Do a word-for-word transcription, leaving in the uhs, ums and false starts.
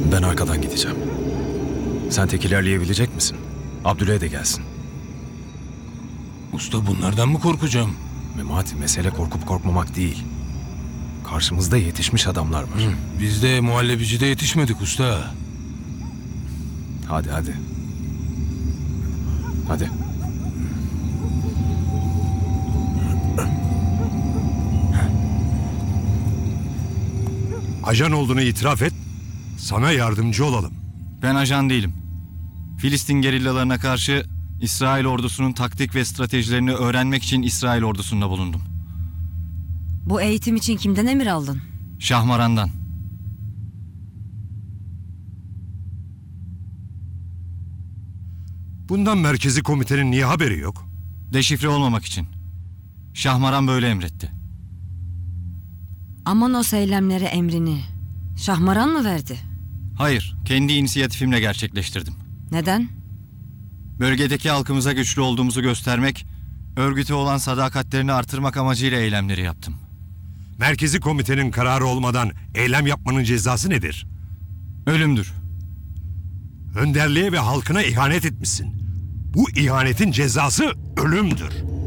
Ben arkadan gideceğim. Sen tek ilerleyebilecek misin? Abdüley de gelsin. Usta bunlardan mı korkacağım? Memati, mesele korkup korkmamak değil. Karşımızda yetişmiş adamlar var. Hı, biz de muhallebicide yetişmedik usta. Hadi hadi. Hadi. Ajan olduğunu itiraf et, sana yardımcı olalım. Ben ajan değilim. Filistin gerillalarına karşı İsrail ordusunun taktik ve stratejilerini öğrenmek için İsrail ordusunda bulundum. Bu eğitim için kimden emir aldın? Şahmaran'dan. Bundan merkezi komitenin niye haberi yok? Deşifre olmamak için. Şahmaran böyle emretti. Amanos eylemleri emrini Şahmaran mı verdi? Hayır, kendi inisiyatifimle gerçekleştirdim. Neden? Bölgedeki halkımıza güçlü olduğumuzu göstermek, örgüte olan sadakatlerini artırmak amacıyla eylemleri yaptım. Merkezi komitenin kararı olmadan eylem yapmanın cezası nedir? Ölümdür. Önderliğe ve halkına ihanet etmişsin. Bu ihanetin cezası ölümdür.